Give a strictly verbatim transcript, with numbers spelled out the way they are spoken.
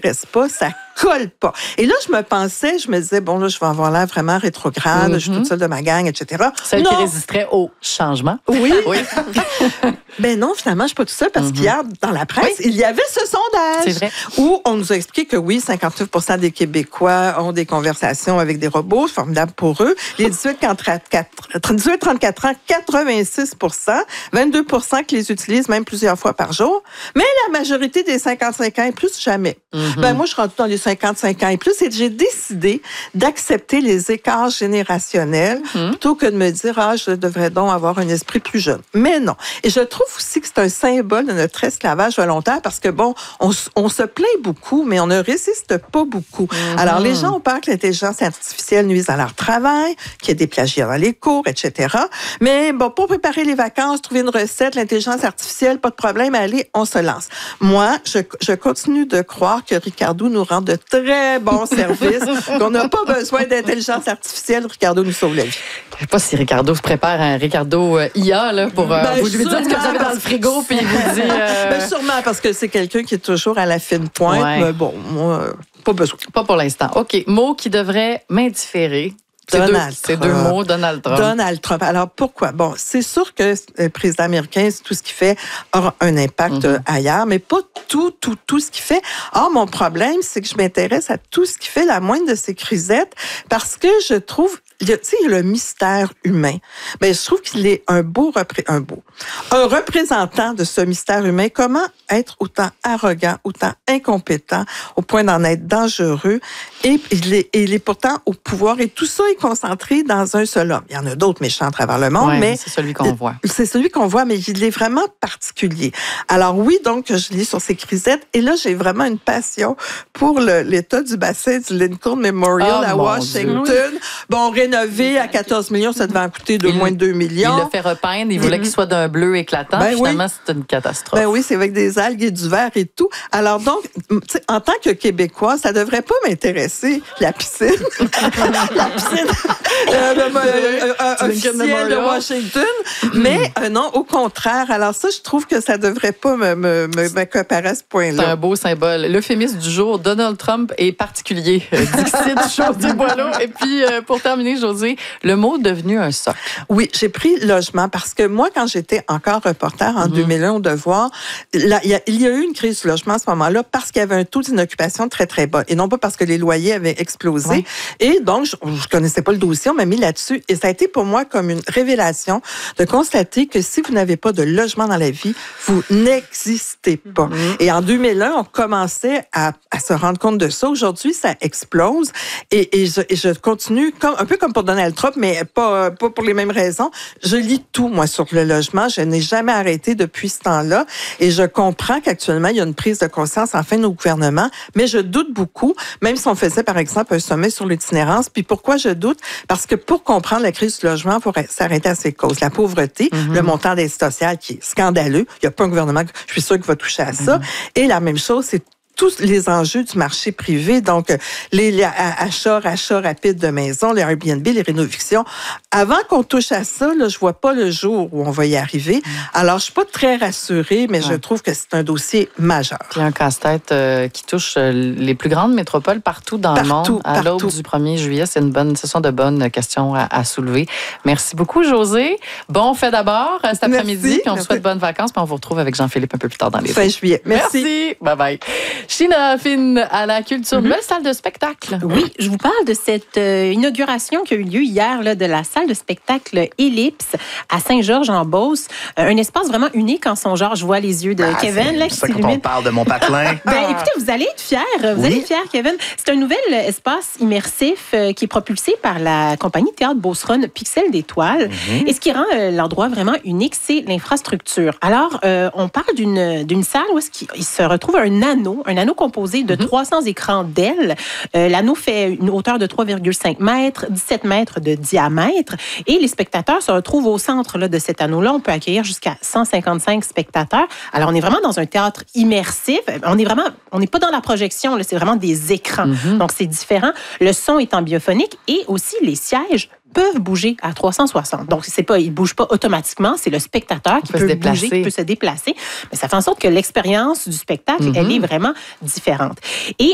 m'intéresse pas, ça colle pas. Et là, je me pensais, je me disais, bon, là, je vais avoir l'air vraiment rétrograde, mm-hmm. je suis toute seule de ma gang, et cetera. Celle non. qui résisterait au changement. Oui. oui. Ben non, finalement, je suis pas toute seule parce mm-hmm. qu'hier, dans la presse, oui. il y avait ce sondage C'est vrai. où on nous a expliqué que oui, cinquante-neuf pour cent des Québécois ont des conversations avec des robots, formidable pour eux. Les dix-huit à trente-quatre ans, quatre-vingt-six pour cent, vingt-deux pour cent qui les utilisent même plusieurs fois par jour. Mais la majorité des cinquante-cinq ans et plus, jamais. Mm-hmm. Ben moi, je suis rendue dans les cinquante-cinq ans et plus et j'ai décidé d'accepter les écarts générationnels mm-hmm. plutôt que de me dire, ah, je devrais donc avoir un esprit plus jeune. Mais non. Et je trouve aussi que c'est un symbole de notre esclavage volontaire parce que, bon, on, on se plaint beaucoup, mais on ne résiste pas beaucoup. Mm-hmm. Alors, les gens ont peur que l'intelligence artificielle nuise à leur travail, qu'il y ait des plagiats dans les cours, et cetera. Mais bon, pour préparer les vacances, trouver une recette, l'intelligence artificielle, pas de problème, allez, on se lance. Moi, je, je continue de croire que Ricardo nous rend de très bons services, qu'on n'a pas besoin d'intelligence artificielle. Ricardo nous sauve la vie. Je ne sais pas si Ricardo se prépare un Ricardo euh, I A là, pour euh, ben, vous lui dire ce que vous avez dans le frigo puis il vous dit... Euh... Ben, sûrement, parce que c'est quelqu'un qui est toujours à la fine pointe. Ouais. Mais bon, moi, pas besoin. Pas pour l'instant. OK. Mot qui devrait m'indifférer. C'est deux, c'est deux mots, Donald Trump. Donald Trump. Alors, pourquoi? Bon, c'est sûr que le président américain, tout ce qu'il fait aura un impact mm-hmm. ailleurs, mais pas tout, tout, tout ce qu'il fait. Or, mon problème, c'est que je m'intéresse à tout ce qu'il fait, la moindre de ses crisettes, parce que je trouve, tu sais, le mystère humain. Ben, je trouve qu'il est un beau, repré- un beau, un représentant de ce mystère humain. Comment être autant arrogant, autant incompétent, au point d'en être dangereux, et il est, il est pourtant au pouvoir, et tout ça est concentré dans un seul homme. Il y en a d'autres méchants à travers le monde, ouais, mais c'est celui qu'on voit. C'est celui qu'on voit, mais il est vraiment particulier. Alors oui, donc, je lis sur ces crisettes, et là, j'ai vraiment une passion pour le, l'état du bassin du Lincoln Memorial oh, à Washington. Dieu. Bon, rénové à quatorze millions, ça devait en coûter de il, moins de deux millions. Il l'a fait repeindre, il voulait mm-hmm. qu'il soit d'un bleu éclatant, ben finalement, oui. c'est une catastrophe. Ben oui, c'est avec des algues et du verre et tout. Alors donc, en tant que Québécois, ça devrait pas m'intéresser, la piscine. la piscine. Euh, euh, euh, officielle de Washington, mais euh, non, au contraire. Alors ça, je trouve que ça devrait pas me, me, me, me comparer à ce point-là. C'est un beau symbole. L'euphémisme du jour, Donald Trump est particulier. Dixit, Josée Boileau. Et puis, euh, pour terminer, Josée, le mot devenu un socle. Oui, j'ai pris logement parce que moi, quand j'étais encore reporter en mm-hmm. deux mille un au Devoir, là, il, y a, il y a eu une crise du logement à ce moment-là parce qu'il y avait un taux d'inoccupation très, très bas et non pas parce que les loyers avaient explosé. Oui. Et donc, je ne connaissais pas le dossier, on m'a mis là-dessus. Et ça a été pour moi comme une révélation de constater que si vous n'avez pas de logement dans la vie, vous n'existez pas. Mm-hmm. Et en deux mille un, on commençait à, à se rendre compte de ça. Aujourd'hui, ça explose. Et, et, je, et je continue, comme, un peu comme pour Donald Trump, mais pas, pas pour les mêmes raisons. Je lis tout, moi, sur le logement. Je n'ai jamais arrêté depuis ce temps-là. Et je comprends qu'actuellement, il y a une prise de conscience en fin de nos gouvernements. Mais je doute beaucoup, même si on faisait, par exemple, un sommet sur l'itinérance. Puis pourquoi je doute? Parce que pour comprendre la crise du logement, il faut s'arrêter à ses causes. La pauvreté, mm-hmm. le montant d'aide sociale qui est scandaleux. Il n'y a pas un gouvernement, je suis sûre, qui va toucher à ça. Mm-hmm. Et la même chose, c'est tous les enjeux du marché privé, donc les, les achats, achats rapides de maisons, les Airbnb, les rénovations. Avant qu'on touche à ça, là, je vois pas le jour où on va y arriver. Alors, je suis pas très rassurée, mais ouais. je trouve que c'est un dossier majeur. Il y a un casse-tête euh, qui touche euh, les plus grandes métropoles partout dans partout, le monde. À partout. l'aube du premier juillet, c'est une bonne, ce sont de bonnes questions à, à soulever. Merci beaucoup, Josée. Bon fait d'abord cet après-midi, puis on vous souhaite bonnes vacances, puis on vous retrouve avec Jean-Philippe un peu plus tard dans les fin juillet. Merci. Merci. Bye bye. China Fine à la culture, mm-hmm. nouvelle salle de spectacle. Oui, je vous parle de cette euh, inauguration qui a eu lieu hier là, de la salle de spectacle Ellipse à Saint-Georges-en-Beauce. Euh, un espace vraiment unique en son genre. Je vois les yeux de ah, Kevin. C'est là, ça quand on parle de mon patelin. ben, écoutez, vous allez être fiers. Vous oui. allez être fiers, Kevin. C'est un nouvel espace immersif euh, qui est propulsé par la compagnie Théâtre Beauceron Pixel d'étoiles. Mm-hmm. Et ce qui rend euh, l'endroit vraiment unique, c'est l'infrastructure. Alors, euh, on parle d'une, d'une salle où il se retrouve un anneau, un anneau composé de mm-hmm. trois cents écrans d'ailes. Euh, l'anneau fait une hauteur de trois virgule cinq mètres, dix-sept mètres de diamètre. Et les spectateurs se retrouvent au centre là, de cet anneau-là. On peut accueillir jusqu'à cent cinquante-cinq spectateurs. Alors, on est vraiment dans un théâtre immersif. On est vraiment, on n'est pas dans la projection, là, c'est vraiment des écrans. Mm-hmm. Donc, c'est différent. Le son est ambiphonique et aussi les sièges peuvent bouger à trois cent soixante. Donc, c'est pas, ils ne bougent pas automatiquement, c'est le spectateur qui peut, peut bouger, qui peut se déplacer. Mais ça fait en sorte que l'expérience du spectacle, mm-hmm. elle est vraiment différente. Et